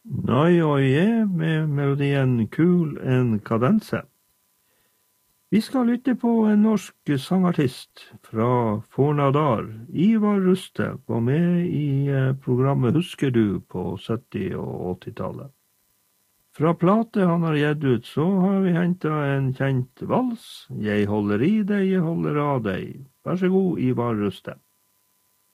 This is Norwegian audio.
Noi Oie med melodien Kul en kadense. Vi skal lytte på en norsk sangartist fra Fornadar. Ivar Ruste var med i programmet Husker du på 70- og 80-tallet. Fra plate han har gitt ut, så har vi hentet en kjent vals. Jeg holder i deg, jeg holder av deg. Vær så god, Ivar Ruste.